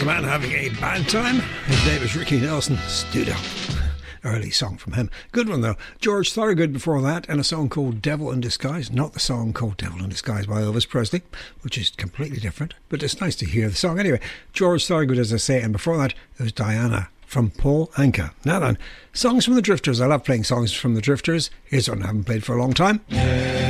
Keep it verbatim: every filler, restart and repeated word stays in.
a man having a bad time? His name is Ricky Nelson. Stood Up. Early song from him. Good one though. George Thorogood before that, and a song called Devil in Disguise. Not the song called Devil in Disguise by Elvis Presley, which is completely different, but it's nice to hear the song anyway. George Thorogood, as I say, and before that it was Diana from Paul Anka. Now then, songs from the Drifters. I love playing songs from the Drifters. Here's one I haven't played for a long time.